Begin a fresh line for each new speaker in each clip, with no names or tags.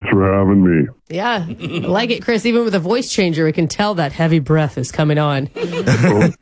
for having me.
Yeah, I like it, Chris. Even with a voice changer, we can tell that heavy breath is coming on.
Okay.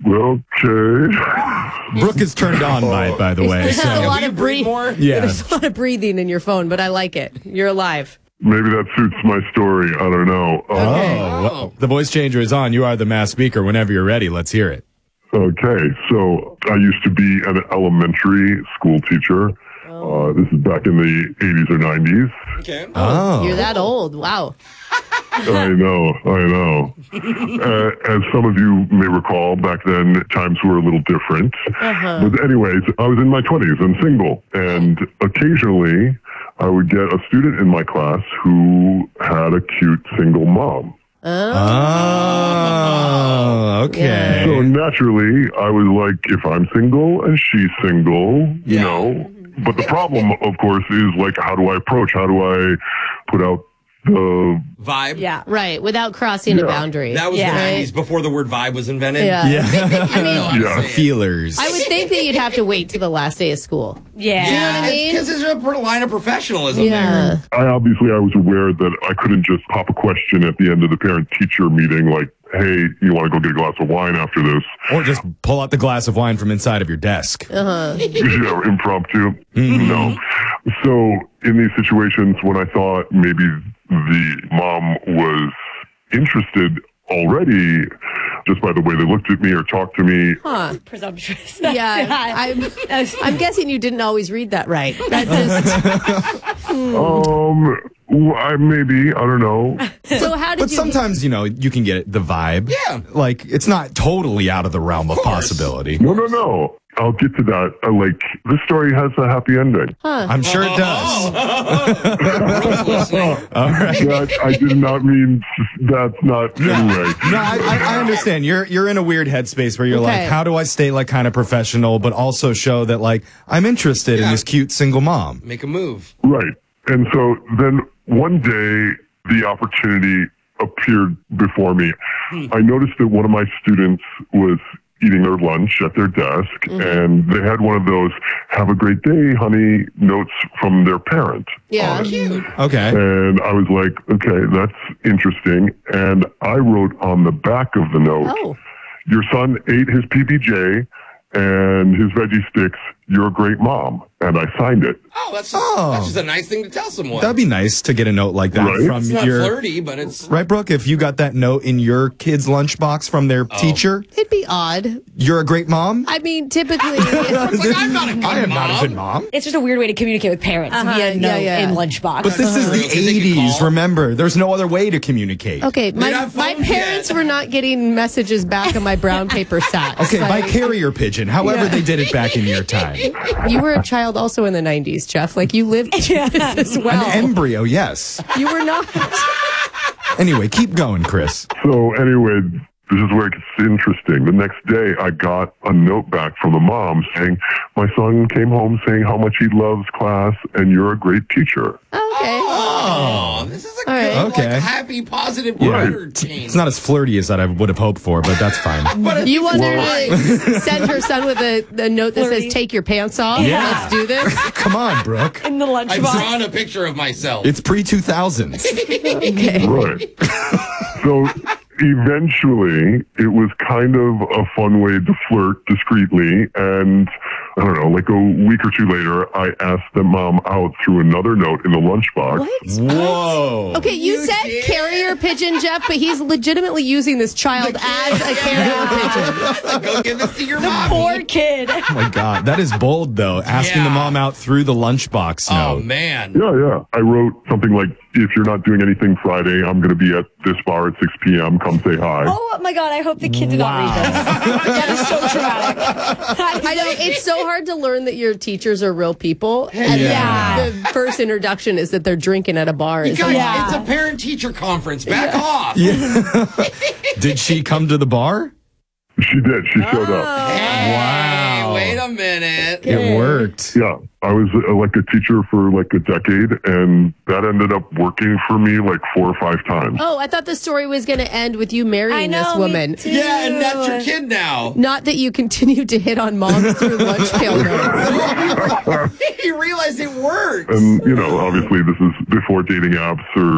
Brooke is turned on by the way.
There's a lot of
more?
Yeah.
There's a lot of breathing in your phone, but I like it. You're alive.
Maybe that suits my story. I don't know.
Oh, the voice changer is on. You are the mass speaker. Whenever you're ready, let's hear it.
Okay, so I used to be an elementary school teacher. This is back in the 80s or 90s.
Okay.
Oh.
You're that old. Wow.
I know. As some of you may recall, back then times were a little different. But anyways, I was in my 20s and single. And occasionally I would get a student in my class who had a cute single mom.
Oh, okay.
So naturally, I was like, if I'm single and she's single, you know. But the problem, of course, is like, how do I approach? How do I put out the
vibe?
Yeah, right. Without crossing a boundary.
That was the 90s before the word vibe was invented.
Yeah.
I mean,
feelers.
I would think that you'd have to wait till the last day of school.
Yeah.
Do you know what I mean?
Because there's a line of professionalism there.
I was aware that I couldn't just pop a question at the end of the parent-teacher meeting like, hey, you want to go get a glass of wine after this?
Or just pull out the glass of wine from inside of your desk.
Impromptu. No. So in these situations, when I thought maybe the mom was interested already, just by the way they looked at me or talked to me.
Presumptuous.
Yeah, I'm guessing you didn't always read that right. That
I don't know.
So how did
But
you?
sometimes, you can get the vibe.
Yeah.
Like, it's not totally out of the realm of possibility.
No. I'll get to that. This story has a happy ending.
I'm sure it does.
All right. I did not mean that's not anyway.
No, I understand. You're in a weird headspace where you're like, how do I stay like kind of professional, but also show that like I'm interested in this cute single mom?
Make a move.
Right. And so then one day the opportunity appeared before me. I noticed that one of my students was eating their lunch at their desk, and they had one of those "Have a great day, honey" notes from their parent.
Yeah.
Cute.
Okay.
And I was like, okay, that's interesting. And I wrote on the back of the note, your son ate his PBJ and his veggie sticks. You're a great mom. And I signed it.
Oh, that's just a nice thing to tell someone.
That'd be nice to get a note like that from
it's not
your...
flirty, but it's...
Right, Brooke? If you got that note in your kid's lunchbox from their teacher...
It'd be odd.
You're a great mom?
I mean, typically...
I'm not a good mom.
I am not a good mom.
It's just a weird way to communicate with parents via note in lunchbox.
But this is the 80s, remember. There's no other way to communicate.
Okay, my parents were not getting messages back on my brown paper sacks.
Okay, by carrier pigeon, however they did it back in your time.
You were a child also in the 90s, Jeff. Like, you lived this as well.
An embryo, yes.
You were not.
Anyway, keep going, Chris.
So anyway, this is where it gets interesting. The next day, I got a note back from the mom saying, my son came home saying how much he loves class and you're a great teacher.
Okay.
Oh, this is a good, like, happy, positive word change.
It's not as flirty as I would have hoped for, but that's fine.
You want her to send her son with a note that says, take your pants off?
Yeah.
Let's do this?
Come on, Brooke.
In the
I've
lunchbox.
drawn a picture of myself.
It's pre-2000s.
Okay.
Right. So eventually, it was kind of a fun way to flirt discreetly. And I don't know, like a week or two later, I asked the mom out through another note in the lunchbox.
What?
Whoa.
Okay, you said carrier pigeon, Jeff, but he's legitimately using this child as a carrier pigeon.
Like, go give this to your mom.
Poor kid.
Oh my God, that is bold though. Asking the mom out through the lunchbox note.
Oh man.
Yeah. I wrote something like, if you're not doing anything Friday, I'm going to be at this bar at 6 p.m. Come say hi.
Oh my God, I hope the kid did not read this. That is so traumatic.
I know, it's so hard to learn that your teachers are real people. And then the first introduction is that they're drinking at a bar.
You guys, it's a parent-teacher conference. Back off.
Yeah. Did she come to the bar?
She did. She showed up.
Hey, wait a minute.
It worked.
Yeah. I was like a teacher for like a decade, and that ended up working for me like 4 or 5 times.
Oh, I thought the story was going to end with you marrying this woman.
Yeah, and that's your kid now.
Not that you continued to hit on moms through lunch pail notes.
You realized it worked.
And, obviously this is before dating apps or